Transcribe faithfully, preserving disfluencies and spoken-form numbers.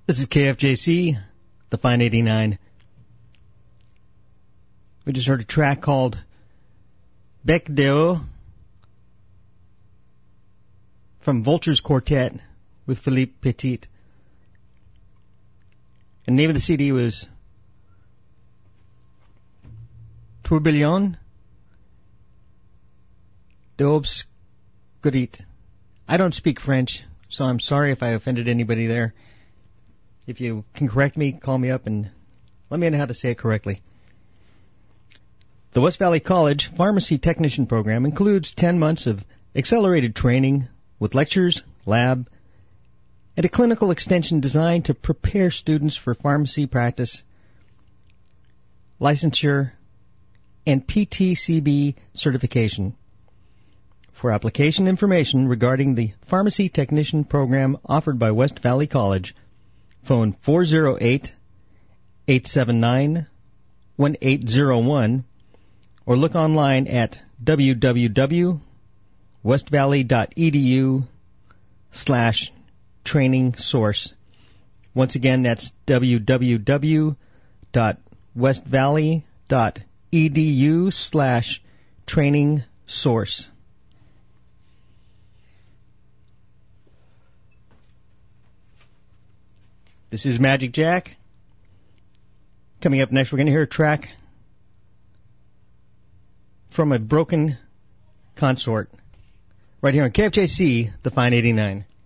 This is K F J C, the Fine eighty-nine. We just heard a track called Bec Deo from Vultures Quartet with Philippe Petit. And the name of the C D was Tourbillon d'Obscurite. I don't speak French, so I'm sorry if I offended anybody there. If you can correct me, call me up and let me know how to say it correctly. The West Valley College Pharmacy Technician Program includes ten months of accelerated training with lectures, lab, and a clinical extension designed to prepare students for pharmacy practice, licensure, and P T C B certification. For application information regarding the Pharmacy Technician Program offered by West Valley College, phone four oh eight, eight seven nine, one eight zero one or look online at www.westvalley.edu slash training source. Once again, that's www.westvalley.edu slash training source. This is Magic Jack. Coming up next, we're going to hear a track from a broken consort right here on K F J C, the Fine eighty-nine.